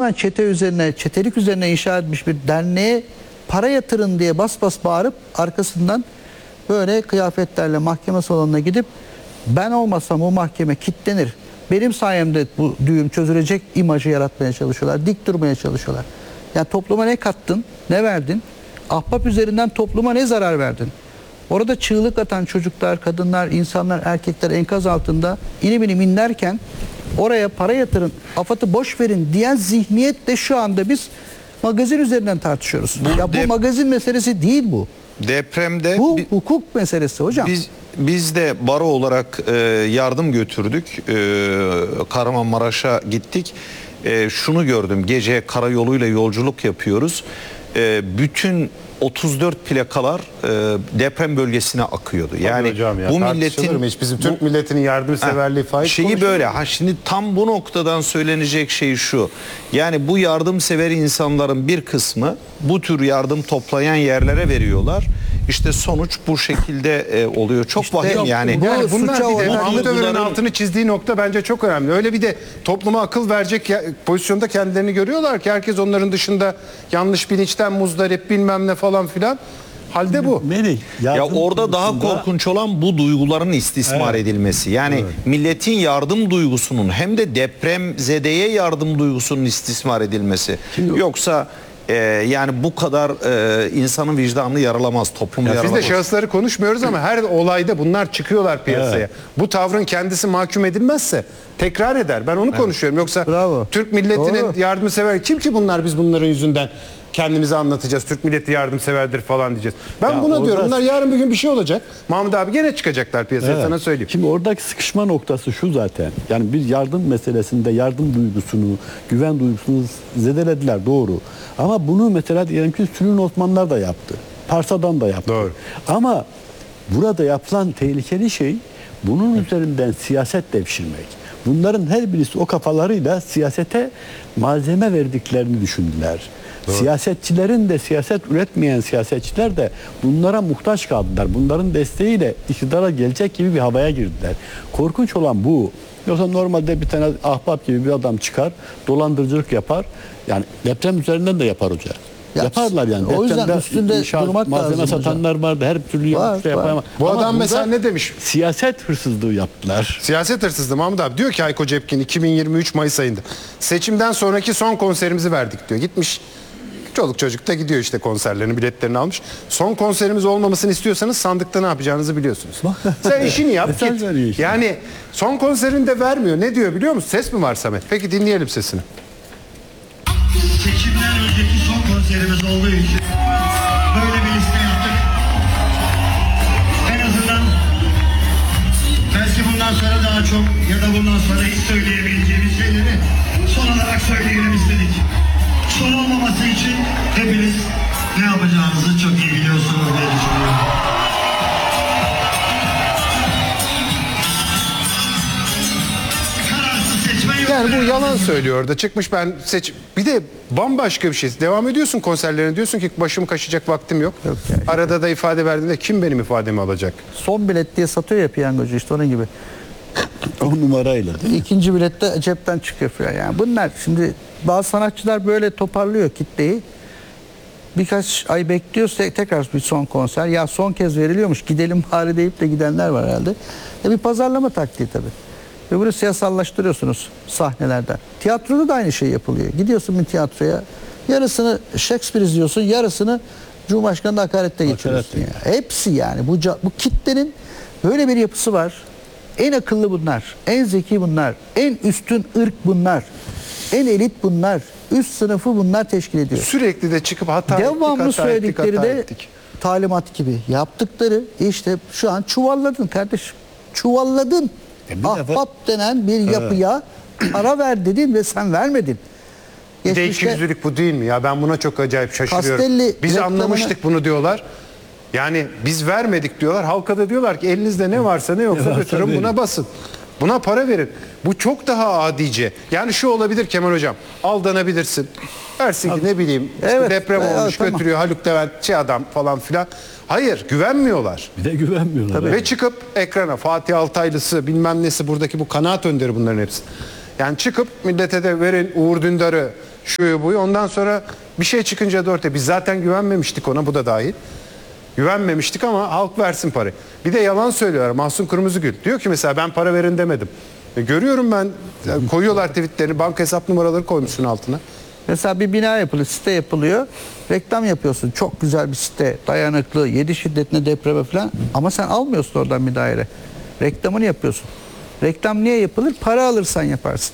tamamen çete üzerine, çetelik üzerine inşa edilmiş bir derneğe para yatırın diye bas bas bağırıp arkasından böyle kıyafetlerle mahkeme salonuna gidip ben olmasam o mahkeme kilitlenir, benim sayemde bu düğüm çözülecek imajı yaratmaya çalışıyorlar. Dik durmaya çalışıyorlar. Yani topluma ne kattın, ne verdin? Ahbap üzerinden topluma ne zarar verdin? Orada çığlık atan çocuklar, kadınlar, insanlar, erkekler enkaz altında inim inim inlerken oraya para yatırın, AFAD'ı boş verin diyen zihniyetle şu anda biz magazin üzerinden tartışıyoruz. Bu magazin meselesi değil bu. Depremde bu hukuk meselesi hocam. Biz de baro olarak yardım götürdük. Kahramanmaraş'a gittik. Şunu gördüm. Gece karayoluyla yolculuk yapıyoruz. Bütün 34 plakalar deprem bölgesine akıyordu. Yani hocam ya, bu milletin hiç bizim Türk milletinin yardımseverliği faiz şeyi böyle. Şimdi tam bu noktadan söylenecek şey şu. Yani bu yardımsever insanların bir kısmı bu tür yardım toplayan yerlere veriyorlar. İşte sonuç bu şekilde oluyor. Çok İşte vahim yani. Yani bunlar bir de bu Mahmut Ömer'in duyguların altını çizdiği nokta bence çok önemli. Öyle bir de topluma akıl verecek pozisyonda kendilerini görüyorlar ki herkes onların dışında yanlış bilinçten muzdarip bilmem ne falan filan. Halde bu. Ya orada daha korkunç olan bu duyguların istismar edilmesi. Yani milletin yardım duygusunun hem de depremzedeye yardım duygusunun istismar edilmesi. Yoksa yani bu kadar insanın vicdanını yaralamaz, toplumu yaralamaz. Biz de şahısları konuşmuyoruz ama her olayda bunlar çıkıyorlar piyasaya. Bu tavrın kendisi mahkum edilmezse tekrar eder. Ben onu konuşuyorum. Yoksa Türk milletinin yardımsever kim ki bunlar, biz bunların yüzünden kendimize anlatacağız. Türk milleti yardımseverdir falan diyeceğiz. Ben buna diyorum. Bunlar yarın bir gün bir şey olacak. Mahmut abi gene çıkacaklar piyasaya, sana söyleyeyim. Şimdi oradaki sıkışma noktası şu zaten. Yani bir yardım meselesinde yardım duygusunu, güven duygusunu zedelediler, doğru. Ama bunu mesela diyelim ki Sülün Osmanlılar da yaptı. Parsa'dan da yaptı. Doğru. Ama burada yapılan tehlikeli şey bunun üzerinden siyaset devşirmek. Bunların her birisi o kafalarıyla siyasete malzeme verdiklerini düşündüler. Doğru. Siyasetçilerin de, siyaset üretmeyen siyasetçiler de bunlara muhtaç kaldılar. Bunların desteğiyle iktidara gelecek gibi bir havaya girdiler. Korkunç olan bu. Yoksa normalde bir tane ahbap gibi bir adam çıkar, dolandırıcılık yapar. Yani deprem üzerinden de yapar hoca. Yaparlar yani. O yüzden üstünde durmak malzeme lazım satanlar hocam. vardı. Her türlü yanlış şey yapar. Bu adam mesela ne demiş? Siyaset hırsızlığı yaptılar. Siyaset hırsızlığı Mahmut abi. Diyor ki Hayko Cepkin 2023 Mayıs ayında seçimden sonraki son konserimizi verdik diyor. Gitmiş çoluk çocuk da gidiyor işte konserlerini, biletlerini almış. Son konserimiz olmamasını istiyorsanız sandıkta ne yapacağınızı biliyorsunuz. Sen işini yap git. Yani son konserini de vermiyor. Ne diyor biliyor musun? Ses mi var Samet? Peki dinleyelim sesini. Seçimden önceki son konserimiz olduğu için böyle bir liste yaptık. En azından belki bundan sonra daha çok ya da bundan sonra hiç söyleyemeyeceğimiz şeyleri son olarak söyleyelim istedik. Son olmaması için hepiniz ne yapacağınızı çok iyi biliyorsunuz diye düşünüyorum. Yani bu yalan söylüyor orada. Çıkmış ben bir de bambaşka bir şey. Devam ediyorsun konserlerine, diyorsun ki başım kaşıyacak vaktim yok. Yani. Arada da ifade verdiğinde kim benim ifademi alacak? Son bilet diye satıyor ya piyangocu, işte onun gibi. O numarayla. İkinci bilette cepten çıkıyor falan. Yani bunlar şimdi bazı sanatçılar böyle toparlıyor kitleyi. Birkaç ay bekliyorsa tekrar bir son konser. Ya son kez veriliyormuş, gidelim bari deyip de gidenler var herhalde. Bir pazarlama taktiği tabii. Ve bunu siyasallaştırıyorsunuz sahnelerden. Tiyatroda da aynı şey yapılıyor. Gidiyorsun bir tiyatroya, yarısını Shakespeare izliyorsun, yarısını Cumhurbaşkanı'na hakarette geçiriyorsun. Ya. Hepsi yani. Bu kitlenin böyle bir yapısı var. En akıllı bunlar, en zeki bunlar, en üstün ırk bunlar, en elit bunlar, üst sınıfı bunlar teşkil ediyor. Sürekli de çıkıp hata devamlı söyledikleri de ettik. talimat gibi. Yaptıkları işte şu an çuvalladın kardeşim. Çuvalladın. Ahbap denen bir yapıya para ver dedin ve sen vermedin. Bir de ikiyüzlülük bu değil mi ya? Ben buna çok acayip şaşırıyorum. Biz anlamıştık bunu diyorlar. Yani biz vermedik diyorlar. Halka da diyorlar ki elinizde ne varsa ne yoksa götürün buna basın. Buna para verin. Bu çok daha adice. Yani şu olabilir Kemal Hocam. Aldanabilirsin. Dersin ki ne bileyim işte deprem olmuş götürüyor Haluk Levent adam falan filan. Hayır, güvenmiyorlar. Bir de güvenmiyorlar. Tabii. Ve çıkıp ekrana Fatih Altaylısı bilmem nesi, buradaki bu kanaat önderi bunların hepsi. Yani çıkıp millete de verin Uğur Dündar'ı, Şu buyu. Ondan sonra bir şey çıkınca da ortaya. Biz zaten güvenmemiştik ona, bu da dahil. Güvenmemiştik ama halk versin parayı. Bir de yalan söylüyorlar. Mahsun Kırmızıgül diyor ki mesela ben para verin demedim. Görüyorum ben, koyuyorlar tweetlerini, banka hesap numaraları koymuşsun altına. Mesela bir bina yapılıyor, site yapılıyor. Reklam yapıyorsun. Çok güzel bir site, dayanıklı, 7 şiddetine depreme falan. Ama sen almıyorsun oradan bir daire. Reklamını yapıyorsun. Reklam niye yapılır? Para alırsan yaparsın.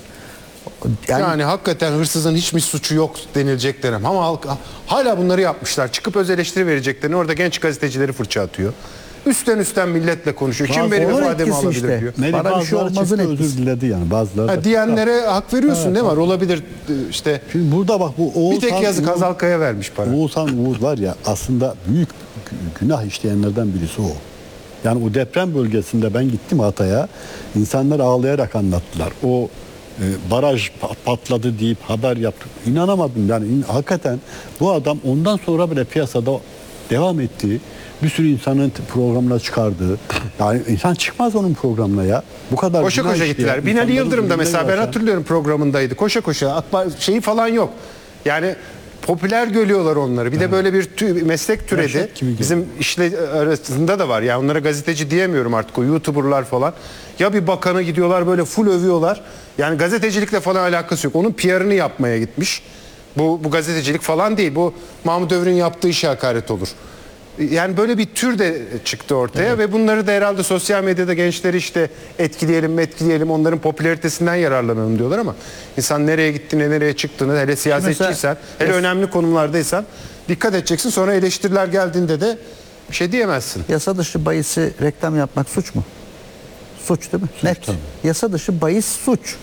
Yani hakikaten hırsızın hiçbir suçu yok denilecek dönem. Ama halk hala bunları yapmışlar. Çıkıp öz eleştiri vereceklerini orada genç gazetecileri fırça atıyor. Üstten milletle konuşuyor. Kim benim Onun ifademi etkisi alabilir işte. diyor. Bana Bana bir bir şey olmazın özür etkisi. diledi yani bazıları. da. Diyenlere hak veriyorsun, ne var? Olabilir işte. Şimdi burada bak bu Oğuzhan Bir tek yazık Uğur- Hazalkaya vermiş para. Oğuzhan Uğur var ya, aslında büyük günah işleyenlerden birisi o. Yani o deprem bölgesinde ben gittim Hatay'a. İnsanlar ağlayarak anlattılar. O baraj patladı deyip haber yaptık. İnanamadım yani, hakikaten bu adam ondan sonra bile piyasada devam etti. Bir sürü insanın programına çıkardı. Yani insan çıkmaz onun programına ya. Bu kadar Koşa günah koşa işleyen, gittiler. Binali insanların Yıldırım da önüne mesela ben gelsen- hatırlıyorum programındaydı. Koşa koşa şeyi falan yok. Yani popüler görüyorlar onları. Bir de böyle bir meslek türedi. Gerçek gibi Bizim işle arasında da var. Ya onlara gazeteci diyemiyorum artık, o YouTuber'lar falan. Ya bir bakanı gidiyorlar böyle full övüyorlar. Yani gazetecilikle falan alakası yok. Onun PR'ını yapmaya gitmiş. Bu gazetecilik falan değil. Bu Mahmut Övür'ün yaptığı işe hakaret olur. Yani böyle bir tür de çıktı ortaya ve bunları da herhalde sosyal medyada gençleri işte etkileyelim, onların popülaritesinden yararlanalım diyorlar ama insan nereye gittiğini, nereye çıktığını, hele siyasetçiysen, hele önemli konumlardaysan dikkat edeceksin. Sonra eleştiriler geldiğinde de bir şey diyemezsin. Yasa dışı bahisi reklam yapmak suç mu? Suç değil mi? Net. tabii. Yasa dışı bahis suç.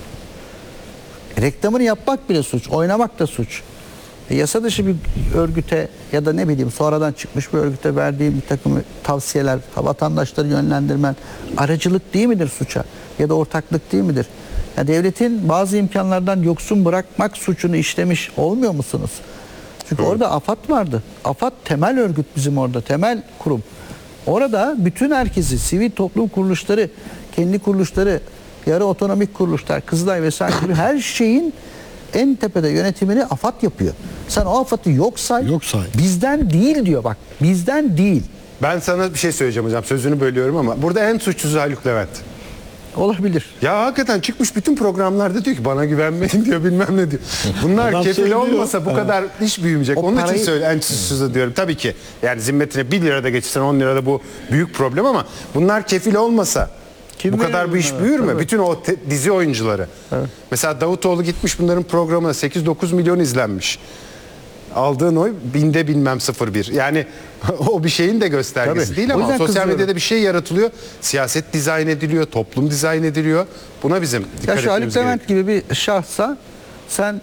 Reklamını yapmak bile suç. Oynamak da suç. Yasa dışı bir örgüte ya da ne bileyim sonradan çıkmış bir örgüte verdiğim bir takım tavsiyeler, vatandaşları yönlendirmen aracılık değil midir suça? Ya da ortaklık değil midir? Ya devletin bazı imkanlardan yoksun bırakmak suçunu işlemiş olmuyor musunuz? Çünkü orada AFAD vardı. AFAD temel örgüt bizim orada, temel kurum. Orada bütün herkesi, sivil toplum kuruluşları, kendi kuruluşları, yarı otonomik kuruluşlar, Kızılay vesaire gibi her şeyin en tepede yönetimini AFAD yapıyor. Sen o AFAD'ı yok say, bizden değil diyor bak, bizden değil. Ben sana bir şey söyleyeceğim hocam, sözünü bölüyorum ama burada en suçsuzu Haluk Levent. Olabilir. Ya hakikaten çıkmış bütün programlarda diyor ki bana güvenmeyin diyor, bilmem ne diyor. Bunlar Adam kefil söylüyor. olmasa bu kadar iş büyümeyecek. O Onun için parayı- söyle en suçsuzu diyorum. Tabii ki yani zimmetine 1 lira da geçirsen 10 lira da bu büyük problem ama bunlar kefil olmasa Kim bu kadar verir bu iş bunlara? büyür mü? Tabii. Bütün o dizi oyuncuları. Mesela Davutoğlu gitmiş bunların programına 8-9 milyon izlenmiş. Aldığın oy binde bilmem 0,1. Yani o bir şeyin de göstergesi Tabii. değil O ama yüzden sosyal kızıyorum. medyada bir şey yaratılıyor. Siyaset dizayn ediliyor, toplum dizayn ediliyor. Buna bizim Ya dikkat şu Haluk etmemiz Levent gerekiyor. gibi bir şahsa sen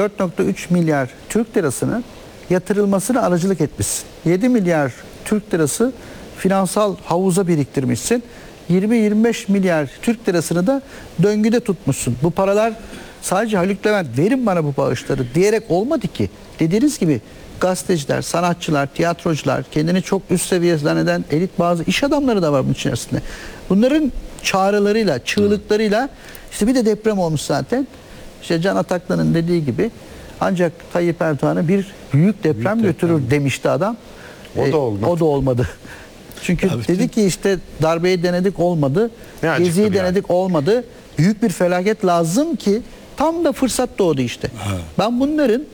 4,3 milyar Türk lirasını yatırılmasına aracılık etmişsin. 7 milyar Türk lirası finansal havuza biriktirmişsin. 20-25 milyar Türk lirasını da döngüde tutmuşsun. Bu paralar sadece Haluk Levent verin bana bu bağışları diyerek olmadı ki. Dediğiniz gibi gazeteciler, sanatçılar, tiyatrocular, kendini çok üst seviyeye zanneden elit bazı iş adamları da var bunun içerisinde. Bunların çağrılarıyla, çığlıklarıyla işte bir de deprem olmuş zaten. İşte Can Ataklı'nın dediği gibi ancak Tayyip Erdoğan'ı bir büyük deprem götürür demişti adam. O da olmadı. O da olmadı. Çünkü dedi ki işte darbeyi denedik olmadı. Ne acıklı Geziyi bir denedik olmadı. Büyük bir felaket lazım ki tam da fırsat doğdu işte. Ben bunların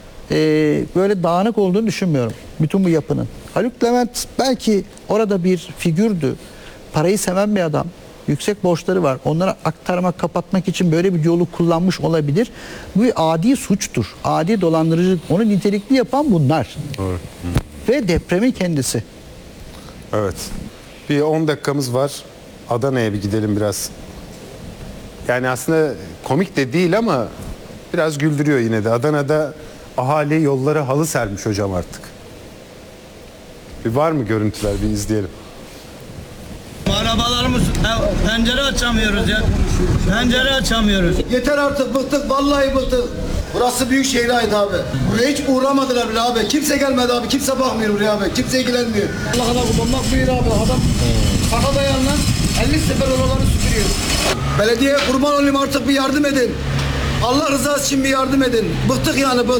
böyle dağınık olduğunu düşünmüyorum. Bütün bu yapının. Haluk Levent belki orada bir figürdü. Parayı seven bir adam. Yüksek borçları var. Onları aktarmak, kapatmak için böyle bir yolu kullanmış olabilir. Bu bir adi suçtur. Adi dolandırıcı. Onu nitelikli yapan bunlar. Ve depremin kendisi. Evet. Bir 10 dakikamız var. Adana'ya bir gidelim biraz. Yani aslında komik de değil ama biraz güldürüyor yine de. Adana'da ahali yollara halı sermiş hocam artık. Bir var mı görüntüler, bir izleyelim. Arabalarımız pencere açamıyoruz ya. Pencere açamıyoruz. Yeter artık, bıktık, vallahi bıktık. Burası büyük şehre ait abi. Buraya hiç uğramadılar bile abi. Kimse gelmedi abi. Kimse bakmıyor buraya abi. Kimse ilgilenmiyor. Allah Allah kullanmak buyur abi. Adam saka dayanlan 50 sefer oraları süpürüyor. Belediye kurban olayım artık bir yardım edin. Allah rızası için bir yardım edin. Bıktık yani.